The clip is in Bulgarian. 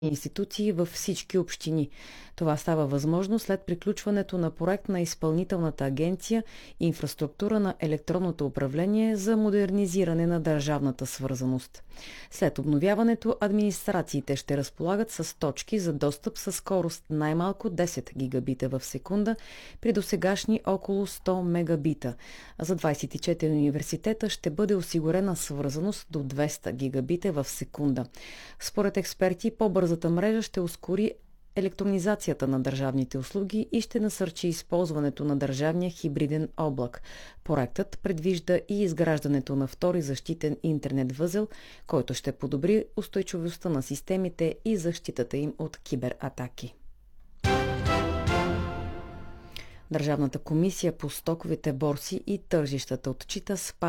институции във всички общини. Това става възможно след приключването на проект на Изпълнителната агенция Инфраструктура на електронното управление за модернизиране на държавната свързаност. След обновяването, администрациите ще разполагат с точки за достъп със скорост най-малко 10 гигабита в секунда при досегашни около 100 мегабита. За 24 университета ще бъде осигурена свързаност до 200 гигабита в секунда. Според експерти, по-бързата мрежа ще ускори електронизацията на държавните услуги и ще насърчи използването на държавния хибриден облак. Проектът предвижда и изграждането на втори защитен интернет възел, който ще подобри устойчивостта на системите и защитата им от кибератаки. Държавната комисия по стоковите борси и тържищата отчита спад